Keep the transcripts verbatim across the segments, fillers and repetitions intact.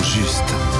juste.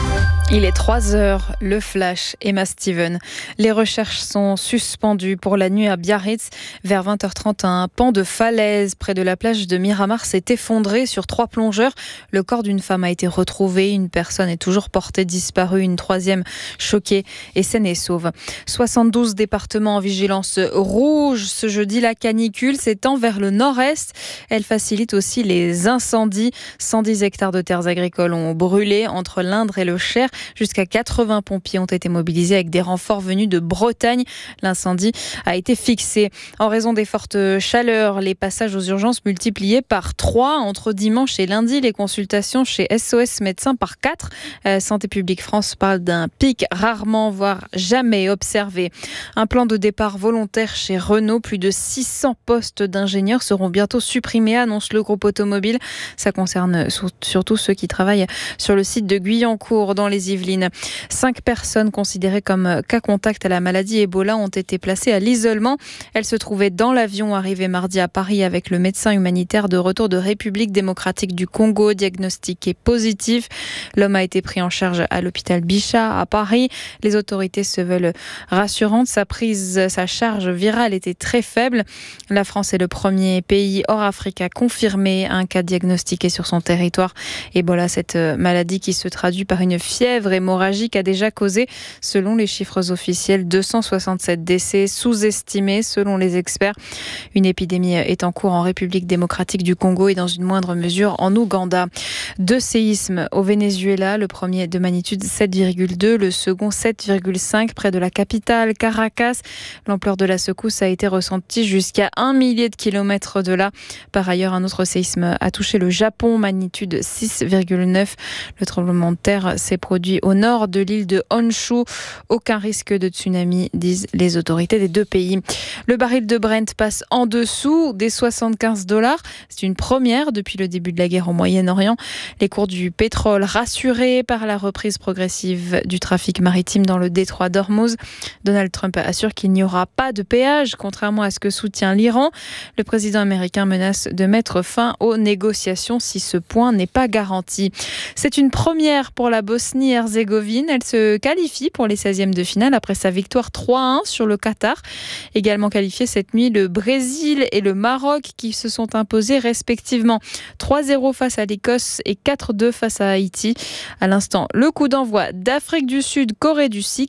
Il est trois heures, le flash, Emma Steven. Les recherches sont suspendues pour la nuit à Biarritz. Vers vingt heures trente, un pan de falaise près de la plage de Miramar s'est effondré sur trois plongeurs. Le corps d'une femme a été retrouvé. Une personne est toujours portée disparue. Une troisième choquée et saine et sauve. soixante-douze départements en vigilance rouge. Ce jeudi, la canicule s'étend vers le nord-est. Elle facilite aussi les incendies. cent dix hectares de terres agricoles ont brûlé entre l'Indre et le Cher. Jusqu'à quatre-vingts pompiers ont été mobilisés avec des renforts venus de Bretagne. L'incendie a été fixé. En raison des fortes chaleurs, les passages aux urgences multipliés par trois. Entre dimanche et lundi, les consultations chez S O S Médecins par quatre. Euh, Santé publique France parle d'un pic rarement, voire jamais observé. Un plan de départ volontaire chez Renault. Plus de six cents postes d'ingénieurs seront bientôt supprimés, annonce le groupe automobile. Ça concerne surtout ceux qui travaillent sur le site de Guyancourt dans les Yvelines. Cinq personnes considérées comme cas contact à la maladie Ebola ont été placées à l'isolement. Elles se trouvaient dans l'avion arrivé mardi à Paris avec le médecin humanitaire de retour de République démocratique du Congo, diagnostiqué positif. L'homme a été pris en charge à l'hôpital Bichat à Paris. Les autorités se veulent rassurantes. Sa prise, sa charge virale était très faible. La France est le premier pays hors Afrique à confirmer un cas diagnostiqué sur son territoire. Ebola, cette maladie qui se traduit par une fièvre hémorragique, a déjà causé, selon les chiffres officiels, deux cent soixante-sept décès, sous-estimés selon les experts. Une épidémie est en cours en République démocratique du Congo et dans une moindre mesure en Ouganda. Deux séismes au Venezuela, le premier de magnitude sept virgule deux, le second sept virgule cinq près de la capitale, Caracas. L'ampleur de la secousse a été ressentie jusqu'à un millier de kilomètres de là. Par ailleurs, un autre séisme a touché le Japon, magnitude six virgule neuf. Le tremblement de terre s'est produit au nord de l'île de Honshu. Aucun risque de tsunami, disent les autorités des deux pays. Le baril de Brent passe en dessous des soixante-quinze dollars. C'est une première depuis le début de la guerre au Moyen-Orient. Les cours du pétrole rassurés par la reprise progressive du trafic maritime dans le détroit d'Ormuz. Donald Trump assure qu'il n'y aura pas de péage, contrairement à ce que soutient l'Iran. Le président américain menace de mettre fin aux négociations si ce point n'est pas garanti. C'est une première pour la Bosnie-Herzégovine. Elle se qualifie pour les seizièmes de finale après sa victoire trois à un sur le Qatar. Également qualifiés cette nuit le Brésil et le Maroc qui se sont imposés respectivement trois zéro face à l'Écosse et quatre deux face à Haïti. À l'instant, le coup d'envoi d'Afrique du Sud, Corée du Sud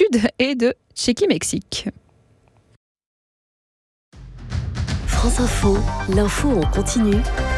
et de Tchéquie-Mexique. France Info, l'info en continu.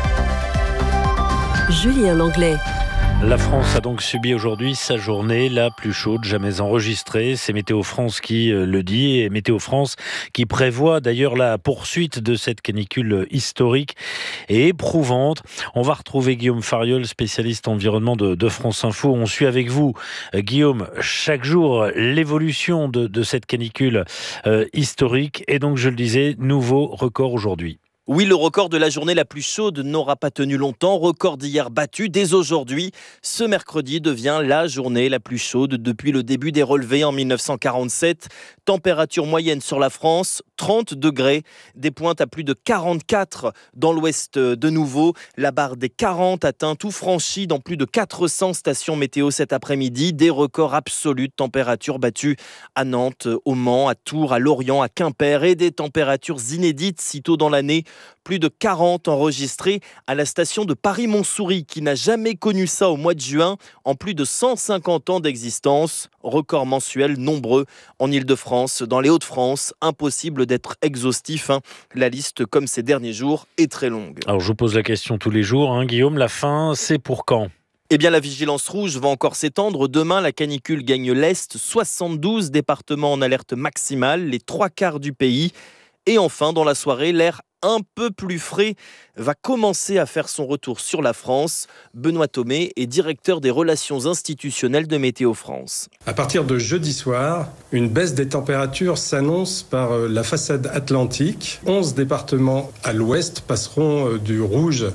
Julien Langlais. La France a donc subi aujourd'hui sa journée la plus chaude jamais enregistrée. C'est Météo France qui le dit et Météo France qui prévoit d'ailleurs la poursuite de cette canicule historique et éprouvante. On va retrouver Guillaume Fariol, spécialiste environnement de, de France Info. On suit avec vous, Guillaume, chaque jour l'évolution de, de cette canicule euh, historique. Et donc, je le disais, nouveau record aujourd'hui. Oui, le record de la journée la plus chaude n'aura pas tenu longtemps. Record d'hier battu. Dès aujourd'hui, ce mercredi devient la journée la plus chaude depuis le début des relevés en mille neuf cent quarante-sept. Température moyenne sur la France, trente degrés. Des pointes à plus de quarante-quatre dans l'ouest de nouveau. La barre des quarante atteint tout franchi dans plus de quatre cents stations météo cet après-midi. Des records absolus de température battus à Nantes, au Mans, à Tours, à Lorient, à Quimper. Et des températures inédites si tôt dans l'année. Plus de quarante enregistrés à la station de Paris-Montsouris qui n'a jamais connu ça au mois de juin en plus de cent cinquante ans d'existence. Records mensuels nombreux en Ile-de-France, dans les Hauts-de-France. Impossible d'être exhaustif. Hein. La liste, comme ces derniers jours, est très longue. Alors je vous pose la question tous les jours, hein, Guillaume, la fin, c'est pour quand ? Eh bien, la vigilance rouge va encore s'étendre. Demain, la canicule gagne l'Est. soixante-douze départements en alerte maximale, les trois quarts du pays. Et enfin, dans la soirée, l'air un peu plus frais va commencer à faire son retour sur la France. Benoît Thomé est directeur des relations institutionnelles de Météo France. À partir de jeudi soir, une baisse des températures s'annonce par la façade atlantique. onze départements à l'ouest passeront du rouge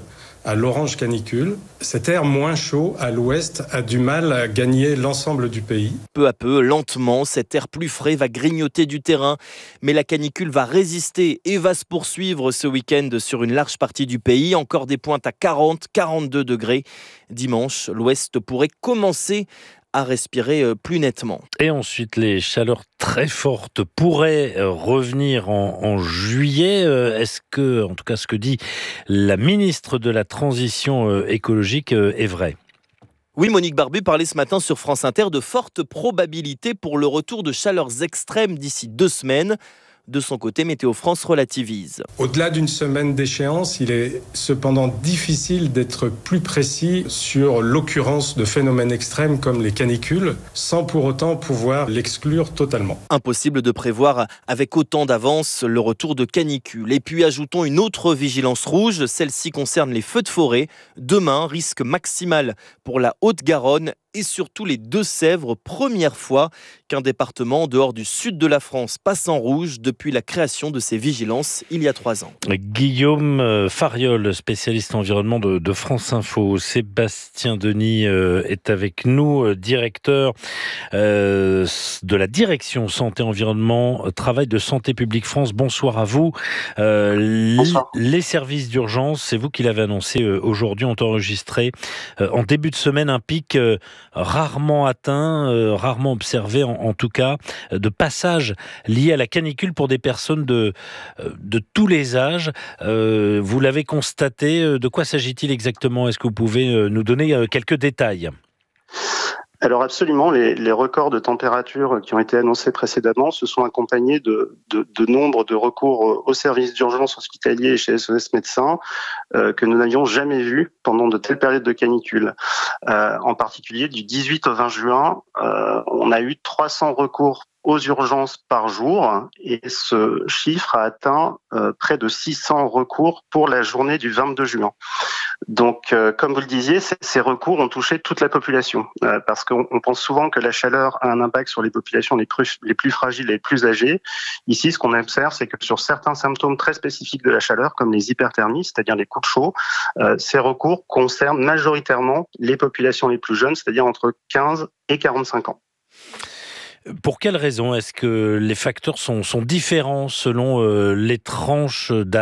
à l'orange canicule. Cet air moins chaud à l'ouest a du mal à gagner l'ensemble du pays. Peu à peu, lentement, cet air plus frais va grignoter du terrain. Mais la canicule va résister et va se poursuivre ce week-end sur une large partie du pays. Encore des pointes à quarante à quarante-deux degrés. Dimanche, l'ouest pourrait commencer à respirer plus nettement. Et ensuite, les chaleurs très fortes pourraient revenir en, en juillet. Est-ce que, en tout cas, ce que dit la ministre de la Transition écologique est vrai ? Oui, Monique Barbu parlait ce matin sur France Inter de fortes probabilités pour le retour de chaleurs extrêmes d'ici deux semaines. De son côté, Météo France relativise. Au-delà d'une semaine d'échéance, il est cependant difficile d'être plus précis sur l'occurrence de phénomènes extrêmes comme les canicules, sans pour autant pouvoir l'exclure totalement. Impossible de prévoir avec autant d'avance le retour de canicules. Et puis ajoutons une autre vigilance rouge, celle-ci concerne les feux de forêt. Demain, risque maximal pour la Haute-Garonne et surtout les Deux-Sèvres, première fois qu'un département en dehors du sud de la France passe en rouge depuis la création de ces vigilances il y a trois ans. Guillaume Fariol, spécialiste environnement de, de France Info. Sébastien Denis est avec nous, directeur euh, de la direction Santé Environnement, Travail de Santé Publique France. Bonsoir à vous. Euh, Bonsoir. Les services d'urgence, c'est vous qui l'avez annoncé aujourd'hui, ont enregistré euh, en début de semaine un pic euh, rarement atteint, euh, rarement observé en, en tout cas, euh, de passage lié à la canicule pour des personnes de, euh, de tous les âges. Euh, vous l'avez constaté, euh, de quoi s'agit-il exactement ? Est-ce que vous pouvez euh, nous donner euh, quelques détails ? Alors absolument, les, les records de température qui ont été annoncés précédemment se sont accompagnés de, de, de nombre de recours aux services d'urgence hospitaliers et chez S O S Médecins euh, que nous n'avions jamais vus pendant de telles périodes de canicule. Euh, en particulier, du dix-huit au vingt juin, euh, on a eu trois cents recours aux urgences par jour et ce chiffre a atteint euh, près de six cents recours pour la journée du vingt-deux juin. Donc, euh, comme vous le disiez, c- ces recours ont touché toute la population euh, parce qu'on on pense souvent que la chaleur a un impact sur les populations les plus, les plus fragiles et les plus âgées. Ici, ce qu'on observe, c'est que sur certains symptômes très spécifiques de la chaleur, comme les hyperthermies, c'est-à-dire les coups de chaud, euh, ces recours concernent majoritairement les populations les plus jeunes, c'est-à-dire entre quinze et quarante-cinq ans. Pour quelles raisons est-ce que les facteurs sont, sont différents selon euh, les tranches d'âge ?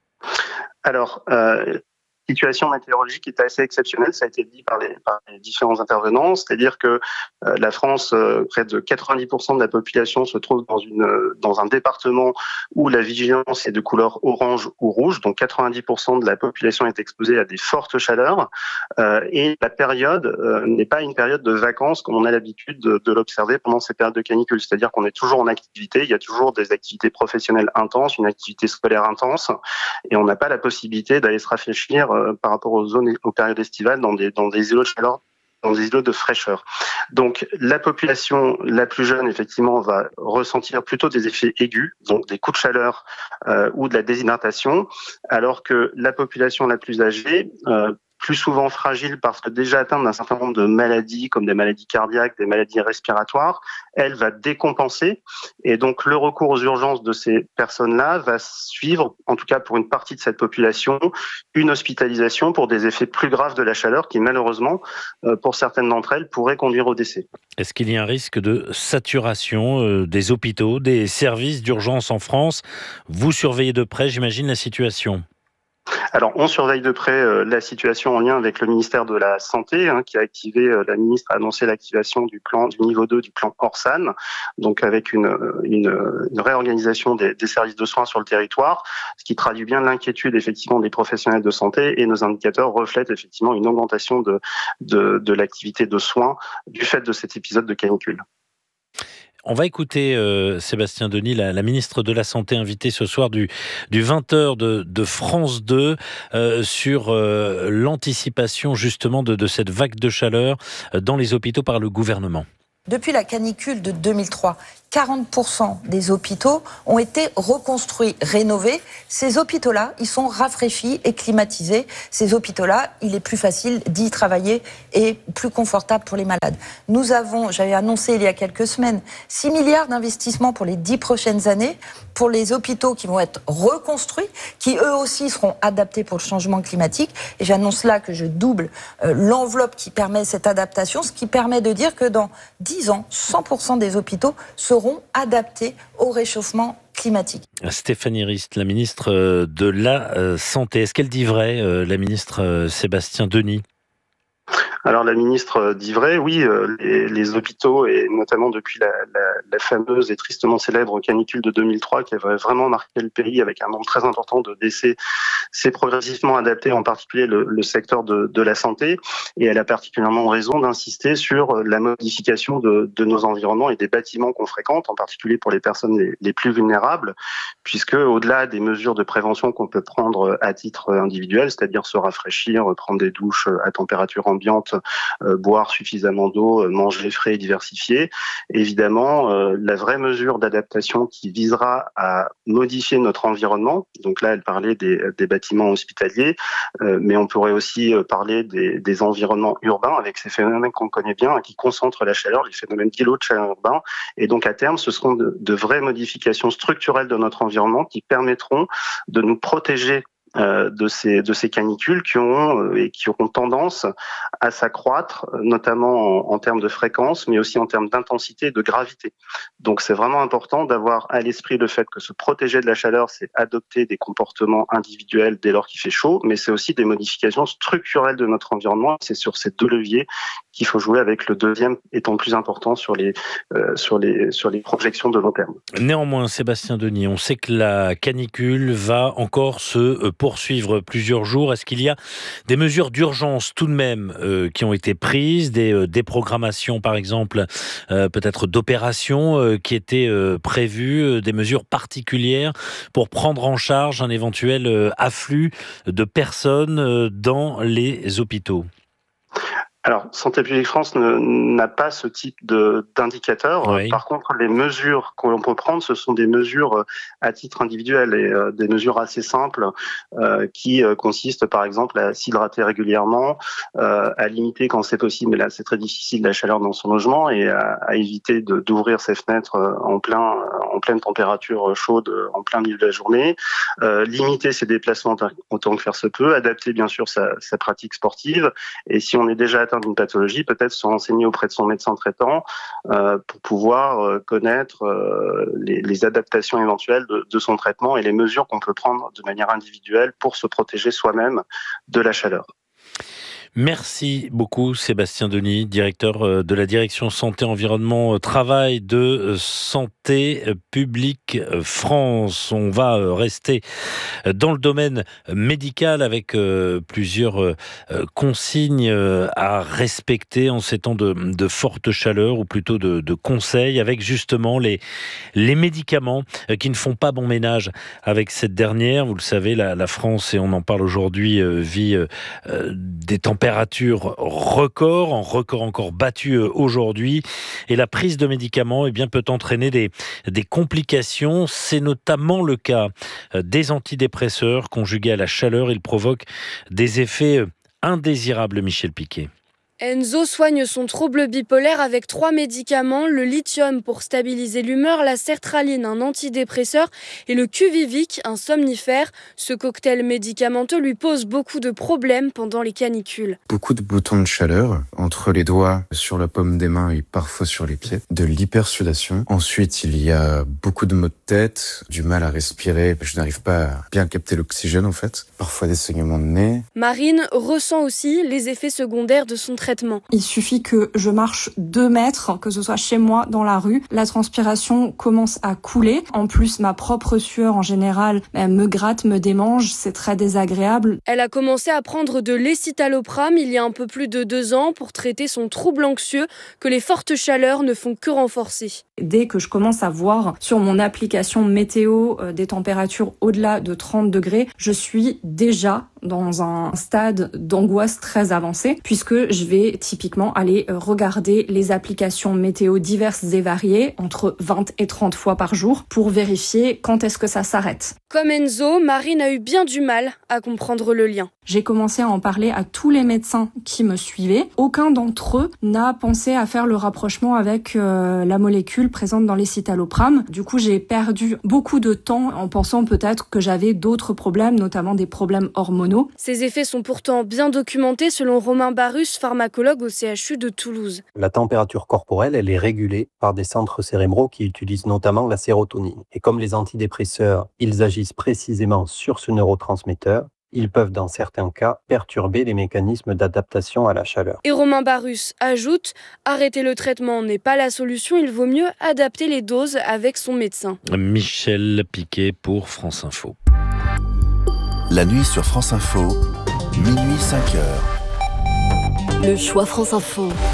Alors, euh, situation météorologique est assez exceptionnelle, ça a été dit par les, par les différents intervenants, c'est-à-dire que euh, la France, euh, près de quatre-vingt-dix pour cent de la population se trouve dans, une, dans un département où la vigilance est de couleur orange ou rouge, donc quatre-vingt-dix pour cent de la population est exposée à des fortes chaleurs, euh, et la période euh, n'est pas une période de vacances comme on a l'habitude de, de l'observer pendant ces périodes de canicule, c'est-à-dire qu'on est toujours en activité, il y a toujours des activités professionnelles intenses, une activité scolaire intense, et on n'a pas la possibilité d'aller se rafraîchir par rapport aux zones, aux périodes estivales dans des, dans des îlots de chaleur, dans des îlots de fraîcheur. Donc, la population la plus jeune, effectivement, va ressentir plutôt des effets aigus, donc des coups de chaleur euh, ou de la déshydratation, alors que la population la plus âgée, euh, plus souvent fragile parce que déjà atteinte d'un certain nombre de maladies, comme des maladies cardiaques, des maladies respiratoires, elle va décompenser. Et donc, le recours aux urgences de ces personnes-là va suivre, en tout cas pour une partie de cette population, une hospitalisation pour des effets plus graves de la chaleur qui, malheureusement, pour certaines d'entre elles, pourraient conduire au décès. Est-ce qu'il y a un risque de saturation des hôpitaux, des services d'urgence en France ? Vous surveillez de près, j'imagine, la situation. Alors, on surveille de près euh, la situation en lien avec le ministère de la Santé, hein, qui a activé, euh, la ministre a annoncé l'activation du plan du niveau deux du plan Orsan, donc avec une, une, une réorganisation des, des services de soins sur le territoire, ce qui traduit bien l'inquiétude effectivement des professionnels de santé, et nos indicateurs reflètent effectivement une augmentation de, de, de l'activité de soins du fait de cet épisode de canicule. On va écouter euh, Sébastien Denis, la, la ministre de la Santé, invitée ce soir du, du vingt heures de, de France deux, euh, sur euh, l'anticipation justement de, de cette vague de chaleur dans les hôpitaux par le gouvernement. Depuis la canicule de deux mille trois, quarante pour cent des hôpitaux ont été reconstruits, rénovés. Ces hôpitaux-là, ils sont rafraîchis et climatisés. Ces hôpitaux-là, il est plus facile d'y travailler et plus confortable pour les malades. Nous avons, j'avais annoncé il y a quelques semaines, six milliards d'investissements pour les dix prochaines années pour les hôpitaux qui vont être reconstruits, qui eux aussi seront adaptés pour le changement climatique. Et j'annonce là que je double euh, l'enveloppe qui permet cette adaptation, ce qui permet de dire que dans dix ans, cent pour cent des hôpitaux seront adaptés au réchauffement climatique. Stéphanie Rist, la ministre de la Santé. Est-ce qu'elle dit vrai, la ministre Sébastien Denis ? Alors la ministre dit vrai, oui, les, les hôpitaux, et notamment depuis la, la, la fameuse et tristement célèbre canicule de deux mille trois qui avait vraiment marqué le pays avec un nombre très important de décès, s'est progressivement adapté, en particulier le, le secteur de, de la santé, et elle a particulièrement raison d'insister sur la modification de, de nos environnements et des bâtiments qu'on fréquente, en particulier pour les personnes les, les plus vulnérables, puisque au-delà des mesures de prévention qu'on peut prendre à titre individuel, c'est-à-dire se rafraîchir, prendre des douches à température ambiante, Euh, boire suffisamment d'eau, euh, manger frais et diversifié. Évidemment, euh, la vraie mesure d'adaptation qui visera à modifier notre environnement, donc là elle parlait des, des bâtiments hospitaliers, euh, mais on pourrait aussi parler des, des environnements urbains avec ces phénomènes qu'on connaît bien, qui concentrent la chaleur, les phénomènes d'îlots de chaleur urbains. Et donc à terme, ce seront de, de vraies modifications structurelles de notre environnement qui permettront de nous protéger Euh, de ces de ces canicules qui ont euh, et qui auront tendance à s'accroître, notamment en, en termes de fréquence, mais aussi en termes d'intensité et de gravité. Donc c'est vraiment important d'avoir à l'esprit le fait que se protéger de la chaleur, c'est adopter des comportements individuels dès lors qu'il fait chaud, mais c'est aussi des modifications structurelles de notre environnement. C'est sur ces deux leviers qu'il faut jouer, avec le deuxième étant plus important sur les euh, sur les sur les projections de long terme. Néanmoins, Sébastien Denis, on sait que la canicule va encore se poursuivre plusieurs jours. Est-ce qu'il y a des mesures d'urgence tout de même euh, qui ont été prises, des euh, déprogrammations par exemple, euh, peut-être d'opérations euh, qui étaient euh, prévues, euh, des mesures particulières pour prendre en charge un éventuel euh, afflux de personnes euh, dans les hôpitaux ? Alors, Santé publique France ne, n'a pas ce type de, d'indicateur. Oui. Par contre, les mesures que l'on peut prendre, ce sont des mesures à titre individuel et euh, des mesures assez simples euh, qui euh, consistent, par exemple, à s'hydrater régulièrement, euh, à limiter quand c'est possible, mais là c'est très difficile, la chaleur dans son logement, et à, à éviter de, d'ouvrir ses fenêtres en plein en pleine température chaude en plein milieu de la journée, euh, limiter ses déplacements autant que faire se peut, adapter bien sûr sa, sa pratique sportive, et si on est déjà atteint d'une pathologie, peut-être se renseigner auprès de son médecin traitant euh, pour pouvoir euh, connaître euh, les, les adaptations éventuelles de, de son traitement et les mesures qu'on peut prendre de manière individuelle pour se protéger soi-même de la chaleur. Merci beaucoup Sébastien Denis, directeur de la direction Santé, Environnement, Travail de Santé publique France. On va rester dans le domaine médical avec plusieurs consignes à respecter en ces temps de, de forte chaleur, ou plutôt de, de conseils, avec justement les, les médicaments qui ne font pas bon ménage avec cette dernière. Vous le savez, la, la France, et on en parle aujourd'hui, vit des températures température record, en record encore battu aujourd'hui, et la prise de médicaments eh bien, peut entraîner des, des complications. C'est notamment le cas des antidépresseurs. Conjugués à la chaleur, ils provoquent des effets indésirables, Michel Piquet. Enzo soigne son trouble bipolaire avec trois médicaments, le lithium pour stabiliser l'humeur, la sertraline, un antidépresseur, et le Quviviq, un somnifère. Ce cocktail médicamenteux lui pose beaucoup de problèmes pendant les canicules. Beaucoup de boutons de chaleur entre les doigts, sur la paume des mains et parfois sur les pieds. De l'hypersudation. Ensuite, il y a beaucoup de maux de tête, du mal à respirer. Je n'arrive pas à bien capter l'oxygène en fait. Parfois des saignements de nez. Marine ressent aussi les effets secondaires de son traitement. Il suffit que je marche deux mètres, que ce soit chez moi, dans la rue. La transpiration commence à couler. En plus, ma propre sueur, en général, me gratte, me démange. C'est très désagréable. Elle a commencé à prendre de l'escitalopram il y a un peu plus de deux ans pour traiter son trouble anxieux que les fortes chaleurs ne font que renforcer. Dès que je commence à voir sur mon application météo euh, des températures au-delà de trente degrés, je suis déjà dans un stade d'angoisse très avancé, puisque je vais typiquement aller regarder les applications météo diverses et variées entre vingt et trente fois par jour pour vérifier quand est-ce que ça s'arrête. Comme Enzo, Marine a eu bien du mal à comprendre le lien. J'ai commencé à en parler à tous les médecins qui me suivaient. Aucun d'entre eux n'a pensé à faire le rapprochement avec euh, la molécule présente dans les citalopram. Du coup, j'ai perdu beaucoup de temps en pensant peut-être que j'avais d'autres problèmes, notamment des problèmes hormonaux. Ces effets sont pourtant bien documentés selon Romain Barus, pharmacologue au C H U de Toulouse. La température corporelle, elle est régulée par des centres cérébraux qui utilisent notamment la sérotonine. Et comme les antidépresseurs, ils agissent précisément sur ce neurotransmetteur, ils peuvent dans certains cas perturber les mécanismes d'adaptation à la chaleur. Et Romain Barus ajoute, arrêter le traitement n'est pas la solution, il vaut mieux adapter les doses avec son médecin. Michel Piquet pour France Info. La nuit sur France Info, minuit cinq heures. Le choix France Info.